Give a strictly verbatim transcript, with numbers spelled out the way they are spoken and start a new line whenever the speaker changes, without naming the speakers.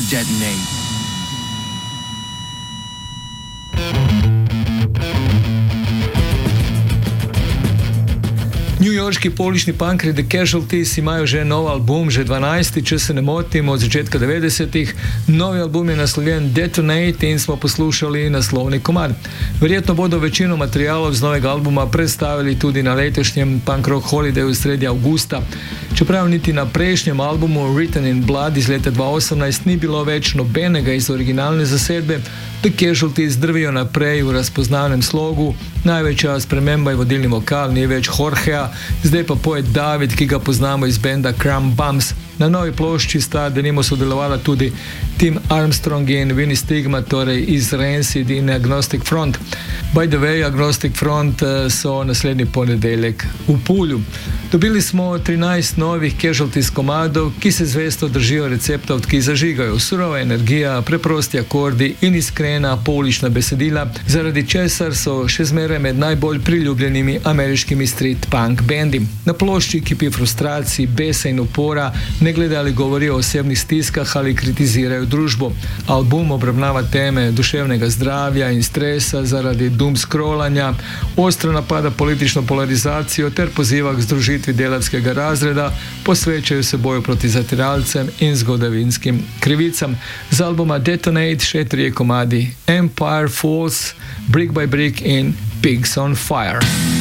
detonate.
Newyorški poulični punkri The Casualties imajo že nov album, že dvanajsti, če se ne motim, od začetka devetdesetih. Novi album je naslovljen Detonate in smo poslušali naslovni komad. Verjetno bodo večino materialov z novega albuma predstavili tudi na letošnjem Punk Rock Holidayu sredi avgusta. Čeprav niti na prejšnjem albumu Written in Blood iz leta dva tisoč osemnajst ni bilo več nobenega iz originalne zasedbe, The Casualties drvijo naprej v razpoznavnem slogu. Največja sprememba je vodilni vokal, ni več Jorgea, zdaj pa poje David, ki ga poznamo iz benda Crumb Bums. Na novi plošči sta denimo sodelovala tudi Tim Armstrong in Vinnie Stigma, torej iz Rancid in Agnostic Front. By the way, Agnostic Front so naslednji ponedeljek v Pulju. Dobili smo trinajst novih Casualties komadov, ki se zvesto držijo receptov, ki zažigajo surova energija, preprosti akordi in iskrena poulična besedila, zaradi česar so še zmeraj med najbolj priljubljenimi ameriškimi street punk bendi. Na plošči kipi frustracij, besa in upora, ne glede ali govorijo o osebnih stiskah ali kritizirajo družbo. Album obravnava teme duševnega zdravja in stresa zaradi doom scrollanja, ostro napada politično polarizacijo ter poziva k združitvi delavskega razreda, posvečajo se boju proti zatiralcem in zgodovinskim krivicam. Z albuma Detonate še trije komadi: Empire Falls, Brick by Brick in Pigs on Fire.